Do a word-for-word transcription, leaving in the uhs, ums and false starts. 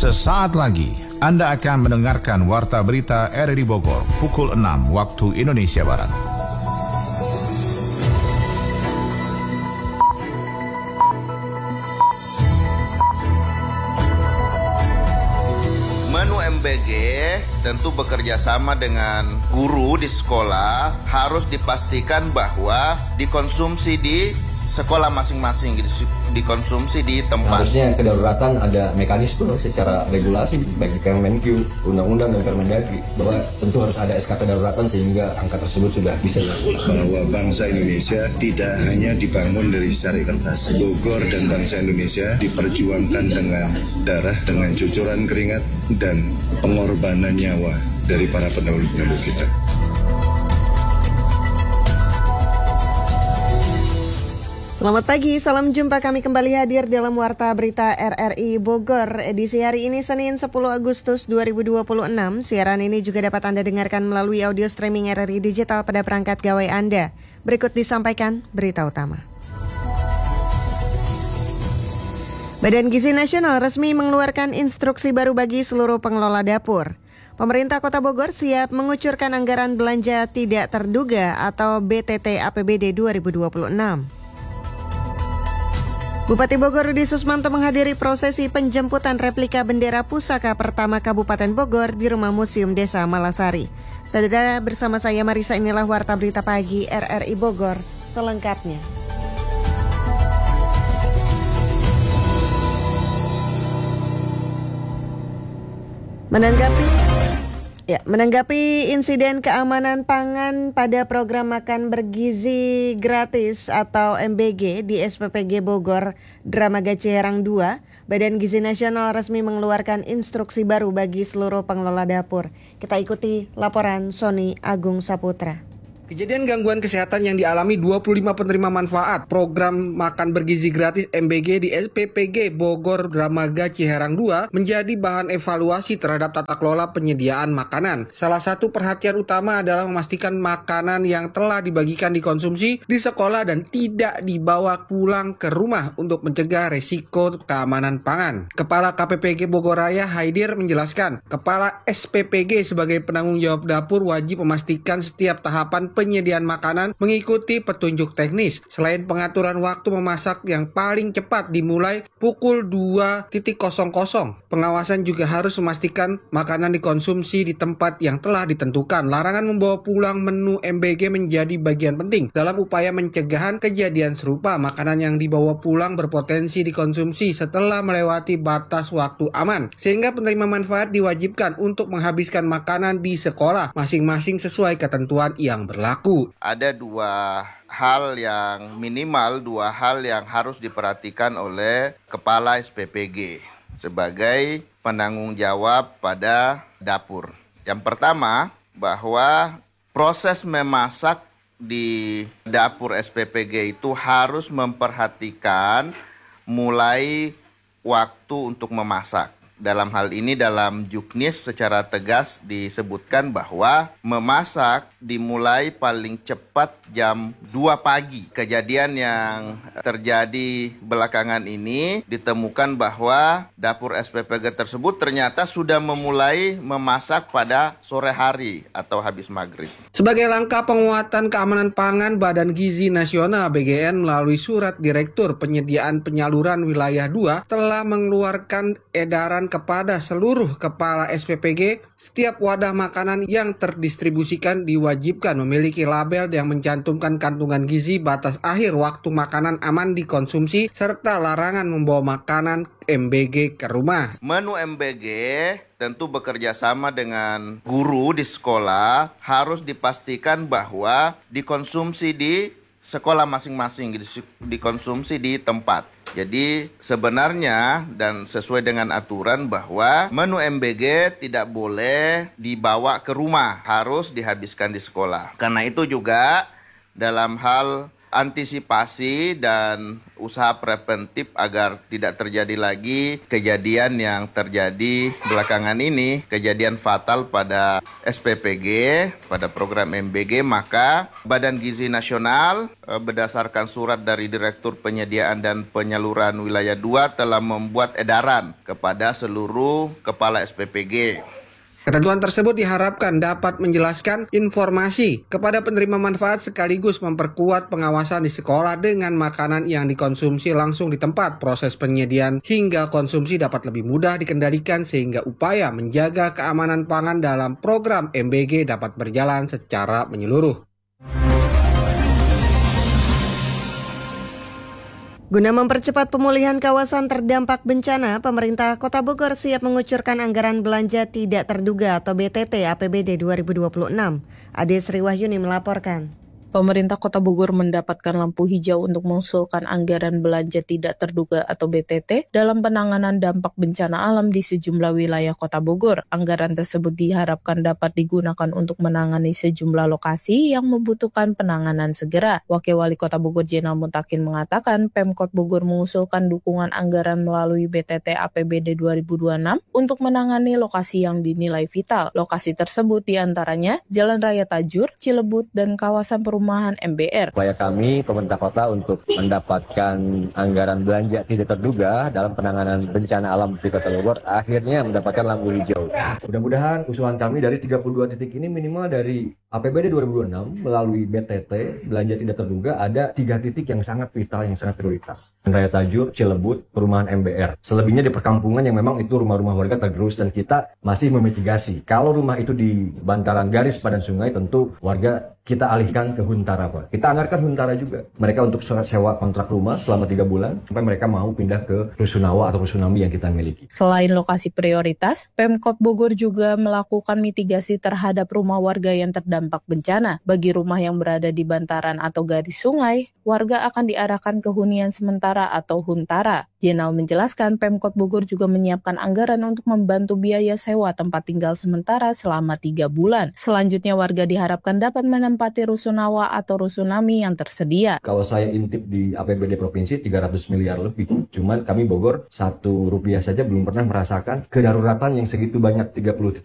Sesaat lagi Anda akan mendengarkan Warta Berita R R I Bogor pukul enam waktu Indonesia Barat. Menu M B G tentu bekerja sama dengan guru di sekolah, harus dipastikan bahwa dikonsumsi di sekolah masing-masing, dikonsumsi di tempat. Harusnya kedaruratan ada mekanisme secara regulasi baik Kemenkyu, undang-undang dan Permendagri bahwa tentu harus ada S K kedaruratan sehingga angka tersebut sudah bisa dilakukan. Bahwa bangsa Indonesia tidak hanya dibangun dari secari kertas. Bogor dan bangsa Indonesia diperjuangkan dengan darah, dengan cucuran keringat dan pengorbanan nyawa dari para pendahulu-pendahulu kita. Selamat pagi, salam jumpa, kami kembali hadir dalam Warta Berita R R I Bogor. Edisi hari ini Senin sepuluh Agustus dua ribu dua puluh enam. Siaran ini juga dapat Anda dengarkan melalui audio streaming R R I Digital pada perangkat gawai Anda. Berikut disampaikan berita utama. Badan Gizi Nasional resmi mengeluarkan instruksi baru bagi seluruh pengelola dapur. Pemerintah Kota Bogor siap mengucurkan anggaran belanja tidak terduga atau B T T A P B D dua ribu dua puluh enam. Bupati Bogor Rudi Susmanto menghadiri prosesi penjemputan replika bendera pusaka pertama Kabupaten Bogor di Rumah Museum Desa Malasari. Saudara, bersama saya Marisa, inilah Warta Berita Pagi R R I Bogor selengkapnya. Menanggapi Ya, menanggapi insiden keamanan pangan pada program makan bergizi gratis atau M B G di S P P G Bogor Dramaga Ciherang dua, Badan Gizi Nasional resmi mengeluarkan instruksi baru bagi seluruh pengelola dapur. Kita ikuti laporan Sony Agung Saputra. Kejadian gangguan kesehatan yang dialami dua puluh lima penerima manfaat program makan bergizi gratis M B G di S P P G Bogor Dramaga Ciherang dua menjadi bahan evaluasi terhadap tata kelola penyediaan makanan. Salah satu perhatian utama adalah memastikan makanan yang telah dibagikan dikonsumsi di sekolah dan tidak dibawa pulang ke rumah untuk mencegah resiko keamanan pangan. Kepala K P P G Bogor Raya Haidir menjelaskan, Kepala S P P G sebagai penanggung jawab dapur wajib memastikan setiap tahapan penyediaan makanan mengikuti petunjuk teknis. Selain pengaturan waktu memasak yang paling cepat dimulai pukul dua nol nol, pengawasan juga harus memastikan makanan dikonsumsi di tempat yang telah ditentukan. Larangan membawa pulang menu M B G menjadi bagian penting dalam upaya pencegahan kejadian serupa. Makanan yang dibawa pulang berpotensi dikonsumsi setelah melewati batas waktu aman, sehingga penerima manfaat diwajibkan untuk menghabiskan makanan di sekolah masing-masing sesuai ketentuan yang berlaku. Laku. Ada dua hal yang minimal, dua hal yang harus diperhatikan oleh Kepala S P P G sebagai penanggung jawab pada dapur. Yang pertama, bahwa proses memasak di dapur S P P G itu harus memperhatikan mulai waktu untuk memasak. Dalam hal ini dalam Juknis secara tegas disebutkan bahwa memasak dimulai paling cepat jam dua pagi. Kejadian yang terjadi belakangan ini ditemukan bahwa dapur S P P G tersebut ternyata sudah memulai memasak pada sore hari atau habis maghrib. Sebagai langkah penguatan keamanan pangan, Badan Gizi Nasional B G N melalui Surat Direktur Penyediaan Penyaluran Wilayah dua telah mengeluarkan edaran kepada seluruh kepala S P P G, setiap wadah makanan yang terdistribusikan diwajibkan memiliki label yang mencantumkan kandungan gizi, batas akhir waktu makanan aman dikonsumsi, serta larangan membawa makanan M B G ke rumah. Menu M B G tentu bekerja sama dengan guru di sekolah, harus dipastikan bahwa dikonsumsi di sekolah masing-masing, dikonsumsi di tempat. Jadi sebenarnya dan sesuai dengan aturan bahwa menu M B G tidak boleh dibawa ke rumah, harus dihabiskan di sekolah. Karena itu juga dalam hal antisipasi dan usaha preventif agar tidak terjadi lagi kejadian yang terjadi belakangan ini, kejadian fatal pada S P P G, pada program M B G, maka Badan Gizi Nasional berdasarkan surat dari Direktur Penyediaan dan Penyaluran Wilayah dua telah membuat edaran kepada seluruh kepala S P P G. Ketentuan tersebut diharapkan dapat menjelaskan informasi kepada penerima manfaat sekaligus memperkuat pengawasan di sekolah dengan makanan yang dikonsumsi langsung di tempat. Proses penyediaan hingga konsumsi dapat lebih mudah dikendalikan sehingga upaya menjaga keamanan pangan dalam program M B G dapat berjalan secara menyeluruh. Guna mempercepat pemulihan kawasan terdampak bencana, pemerintah Kota Bogor siap mengucurkan anggaran belanja tidak terduga atau B T T A P B D dua ribu dua puluh enam. Ade Sriwahyuni melaporkan. Pemerintah Kota Bogor mendapatkan lampu hijau untuk mengusulkan anggaran belanja tidak terduga atau B T T dalam penanganan dampak bencana alam di sejumlah wilayah Kota Bogor. Anggaran tersebut diharapkan dapat digunakan untuk menangani sejumlah lokasi yang membutuhkan penanganan segera. Wakil Wali Kota Bogor Jenal Mutakin mengatakan Pemkot Bogor mengusulkan dukungan anggaran melalui B T T A P B D dua ribu dua puluh enam untuk menangani lokasi yang dinilai vital. Lokasi tersebut diantaranya Jalan Raya Tajur, Cilebut, dan kawasan perumahan Perumahan M B R. Upaya kami pemerintah kota untuk mendapatkan anggaran belanja tidak terduga dalam penanganan bencana alam di Kota Bogor akhirnya mendapatkan lampu hijau. Mudah-mudahan usulan kami dari tiga puluh dua titik ini minimal dari A P B D dua ribu dua puluh enam melalui B T T belanja tidak terduga ada tiga titik yang sangat vital, yang sangat prioritas. Raya Tajur, Cilebut, Perumahan M B R. Selebihnya di perkampungan yang memang itu rumah-rumah warga tergerus dan kita masih memitigasi. Kalau rumah itu di bantaran garis padan sungai tentu warga kita alihkan ke Huntara, Pak. Kita anggarkan Huntara juga. Mereka untuk sewa kontrak rumah selama tiga bulan sampai mereka mau pindah ke Rusunawa atau Rusunami yang kita miliki. Selain lokasi prioritas, Pemkot Bogor juga melakukan mitigasi terhadap rumah warga yang terdampak bencana. Bagi rumah yang berada di bantaran atau garis sungai, warga akan diarahkan ke hunian sementara atau Huntara. Jenal menjelaskan Pemkot Bogor juga menyiapkan anggaran untuk membantu biaya sewa tempat tinggal sementara selama tiga bulan. Selanjutnya warga diharapkan dapat menempati Rusunawa atau Rusunami yang tersedia. Kalau saya intip di A P B D Provinsi tiga ratus miliar lebih. Cuman kami Bogor satu rupiah saja belum pernah merasakan kedaruratan yang segitu banyak tiga puluh